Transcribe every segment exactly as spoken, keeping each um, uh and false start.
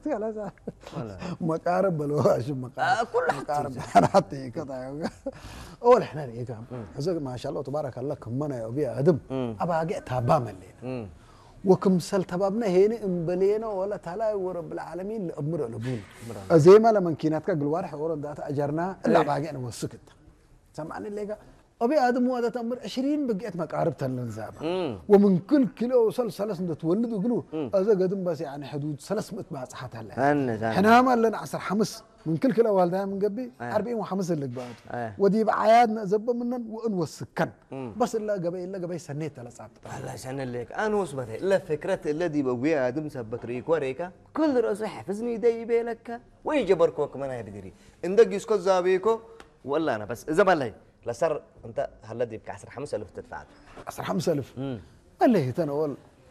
خلاص مقارب بالواش مقارب كل مقارب حتى كذا اول احنا هيك ما شاء الله تبارك الله كمنا يا ابي ادم ابا جئتها باملين وكم سل تبابنا هنا امبلينا ولا تلا ورب العالمين لامر لبون زي ما لما كينات كقل وارح ورد دات اجرنا الا باقينا وسكت سمعني ليك ابي ادم هذا تمر عشرين بقيت مقارب تنزابه ومن كل كيلو وصل ثلاث تولد وقلوا هذا قدم بس يعني حدود ثلاثمائة باصحات هلا احنا ما لنا عشر خمس من كل كيلو والدها من قبي أربعين وخمس اللي بعد ودي بعيادنا زب منن وانوسكن بس الا قبي الا قبي سنه ثلاث ساعات الله سنه لك انا وصبت الا فكره الذي بوي ادم ثبت ريك وريكا كل راس حفظني دي بيلك ويجبركوك من هيدري اندق يسكت زابيكو ولا انا بس اذا ما لي لسر انت هلا دي بك عشر خمسة آلاف تدفع عشر خمسة آلاف قال لي تناول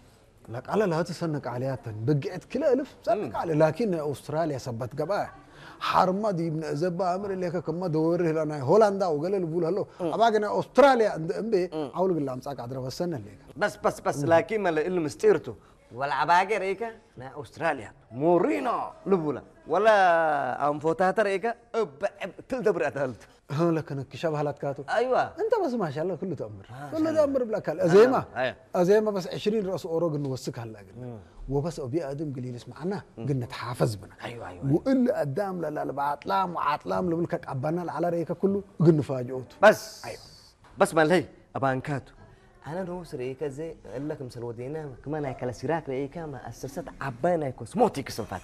لك على لا تسنك عليها بقيت كل ألف سنك عليه لكن أستراليا سبت قباه حرمة دي من زبا أمر اللي كم دوره لنا هولندا وقال له بقول هلو أبغى أستراليا عند أمبي أقول له لا مساك عذرا والسنة اللي بس بس بس لكن ما اللي مستيرته ولا عباقي ريكا نا أستراليا مورينا لبولا ولا أم فوتها ريكا كل دبر أتهلت ها لكن كشاب هلات كاتو أيوة أنت بس ما شاء الله كله تأمر كله تأمر بلا كل أزيمة أزيمة بس عشرين رأس أوروق نوسك هلا وبس أبي آدم قليل اسمعنا قلنا تحافظ بنا أيوة أيوة وإلا قدام لا لا بعطلام وعطلام لبلك عبنا على ريكا كله قلنا فاجئوته بس أيوة بس ما لهي أبانكاتو أنا روس ريكا زي أقول لك مثل ودينا كمان هيك سيراك ريكا ما أسست عبانا كوسموتيك سنفات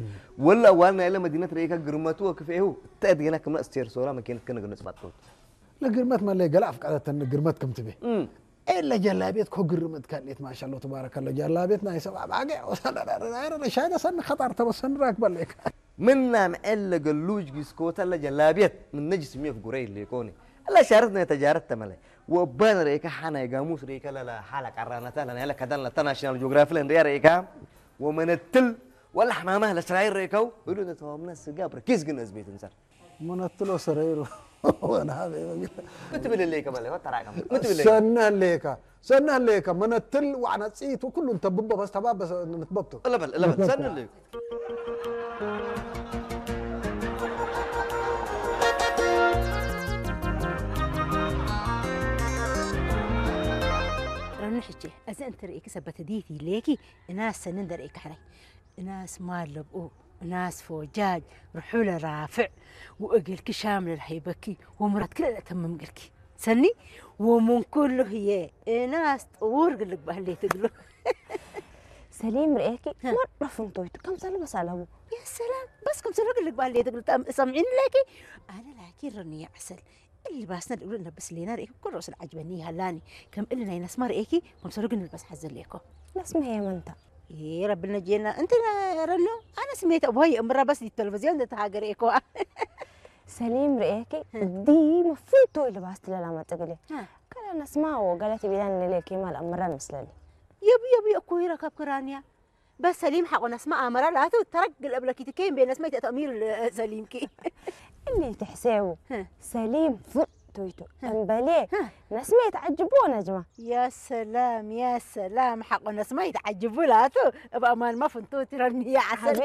ولا وانا إلى مدينة ريكا قرمتوها كيف هو تأدينا كمان استير صورة ما كانت كنا قلنا سباتوت لا قرمت ما اللي قلع فقعدت إن قرمت كم تبي إلا جلابيت كو قرمت كانت ما شاء الله تبارك الله جلابيتنا يسوع باقي وصل أنا شايفة سن خطر تبى سن راك بالك منا مقلق اللوج جسكوت الله جلابيت من نجس مية في قريل اللي يكوني الله شارتنا تجارت تملي وبان ريكا حنا جاموس ريكا لا لا حالك عرانا تلا هلا كذا لا تناشنال جغرافي لين ريكا ومن التل ولا حمامه لسراير ريكاو يقولوا ده تومنا السجابر كيس جنس بيت انسان من التل سراير وانا هذا كنت باللي ليك مالي ما تراك كنت باللي سنة ليك سنة ليك من التل وعنا تسيت وكله انت ببا بس تباب بس نتببته لا بل لا بل سنة ليك نحكي أزين تريك سبت ديتي ليكي ناس سنندر إيك حري ناس مالبو ناس فوجاج رحولة رافع وأقلك شامل الحيبكي ومرات كل تمم قلكي سني ومن كله هي ناس طور قلك بهاللي تقولوا سليم رأيكي مرة فهمتويتو كم سنة بس على أبو يا سلام بس كم سنة قلك بهاللي تقولوا سامعين ليكي أنا لكن رني عسل اللي باسنا نقول لنا بس لينا رأيكم كل رأس العجبني هلاني كم قلنا يا ناس ما رأيكي كم سرقنا بس حزن ليكم ناس ما هي منتا يا ربنا جينا انت رنو انا سميت ابوي امرا بس دي التلفزيون ده تهاجر ايكو سليم رأيكي دي مفوتو اللي باست لا ما تقولي كلا نسمعه قالت بيدان ليكي مال امرا مسلالي يبي يبي اكوي ركب كرانيا بس سليم حق نسمع امرا لا ترق قبل كي تكين بين اسمي تامير سليم كي اللي تحسيه سليم فوتويتو امبالي نسمي تعجبونا جماعه يا سلام يا سلام حق نسمي تعجبوا لا تو بامان ما فهمتوا ترني يا عسل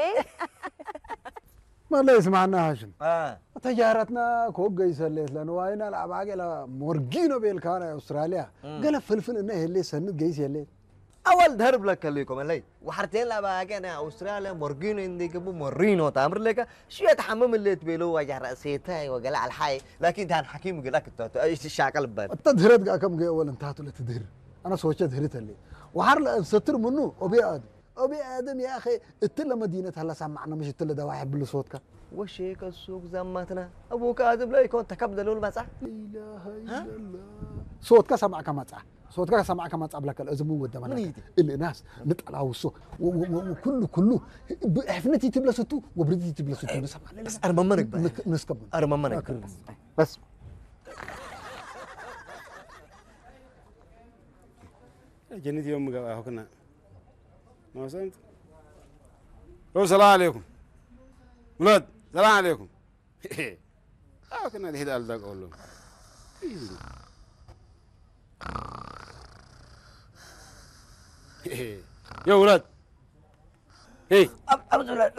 ما لا يسمعنا هاشم اه تجارتنا كوك جيسلت لانه واينا العباقي لا مورجينو بالكان استراليا قال فلفل انه اللي سند جيس يلي أول درب لك ليكم اللي وحرتين لا بقى أنا أستراليا مورجينو عندي كبو مورينو تامر لك شو يتحمم اللي تبيلو وجه رأسيتها وقلع الحي لكن ده حكيم قال لك أنت إيش الشاكل بان التدهيرات قا كم جي أول انتهت ولا تدهير أنا سويت دهيرت اللي وحر ستر منه أبي آدم أبي آدم يا أخي التلة مدينة هلا سمعنا مش التلة ده واحد بلو صوتك وش هيك السوق زمتنا أبوك آدم لا يكون تكبد له المسح لا إله إلا الله صوتك سمعك مسح صوتك سمعك ما تصعب لك الأزمو والدمانات اللي ناس نطلع وصو وكله كله حفنتي تبلستو وبردتي تبلستو بس بس أنا ممرك بقى نسكب أنا ممرك بس بس جنيتي يوم مقابله هكنا ما وصلت السلام عليكم ولاد السلام عليكم اه كنا دي هدا الدق اقول لهم يا ولاد ايه